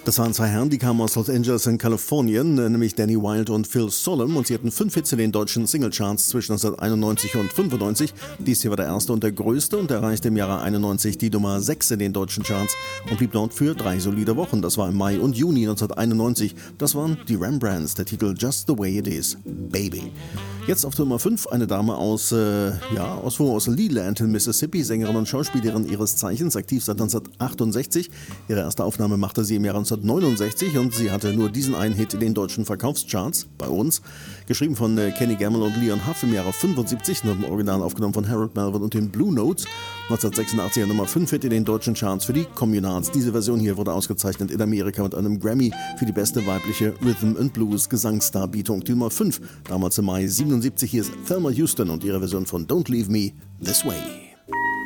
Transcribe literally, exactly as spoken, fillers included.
Das waren zwei Herren, die kamen aus Los Angeles in Kalifornien, nämlich Danny Wilde und Phil Solem, und sie hatten fünf Hits in den deutschen Singlecharts zwischen neunzehnhunderteinundneunzig und fünfundneunzig. Dies hier war der erste und der größte und erreichte im Jahre einundneunzig die Nummer sechs in den deutschen Charts und blieb dort für drei solide Wochen. Das war im Mai und Juni neunzehnhunderteinundneunzig. Das waren die Rembrandts, der Titel Just the Way It Is, Baby. Jetzt auf Nummer fünf eine Dame aus, äh, ja, aus wo? Aus Leland in Mississippi, Sängerin und Schauspielerin ihres Zeichens, aktiv seit neunzehnhundertachtundsechzig. Ihre erste Aufnahme machte sie im Jahre neunzehnhundertneunundsechzig und sie hatte nur diesen einen Hit in den deutschen Verkaufscharts, bei uns. Geschrieben von äh, Kenny Gamble und Leon Huff im Jahre fünfundsiebzig, im Original aufgenommen von Harold Melvin und den Blue Notes. neunzehnhundertsechsundachtzig Nummer fünf Hit in den deutschen Charts für die Communards. Diese Version hier wurde ausgezeichnet in Amerika mit einem Grammy für die beste weibliche Rhythm and Blues Gesangsdarbietung. Die Nummer fünf, damals im Mai siebenundsiebzig, hier ist Thelma Houston und ihre Version von Don't Leave Me This Way.